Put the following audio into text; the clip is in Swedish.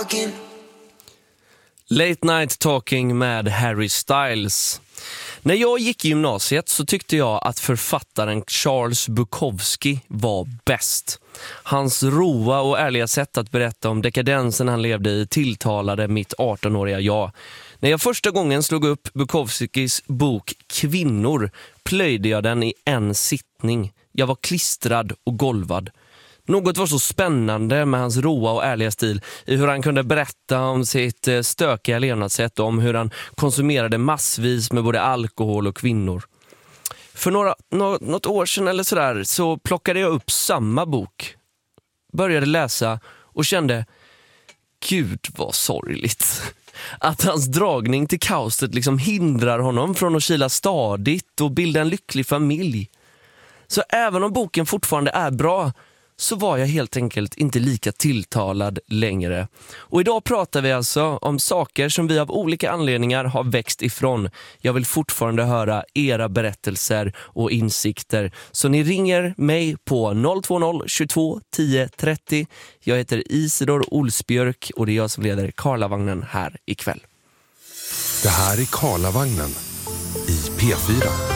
Late Night Talking med Harry Styles. När jag gick i gymnasiet så tyckte jag att författaren Charles Bukowski var bäst. Hans roa och ärliga sätt att berätta om dekadensen han levde i tilltalade mitt 18-åriga jag. När jag första gången slog upp Bukowskis bok Kvinnor plöjde jag den i en sittning. Jag var klistrad och golvad. Något var så spännande med hans roa och ärliga stil i hur han kunde berätta om sitt stökiga levnadssätt och om hur han konsumerade massvis med både alkohol och kvinnor. För något år sedan eller sådär så plockade jag upp samma bok, började läsa och kände, gud vad sorgligt. Att hans dragning till kaoset liksom hindrar honom från att kila stadigt och bilda en lycklig familj. Så även om boken fortfarande är bra så var jag helt enkelt inte lika tilltalad längre. Och idag pratar vi alltså om saker som vi av olika anledningar har växt ifrån. Jag vill fortfarande höra era berättelser och insikter. Så ni ringer mig på 020 22 10 30. Jag heter Isidor Olsbjörk och det är jag som leder Karlavagnen här ikväll. Det här är Karlavagnen i P4.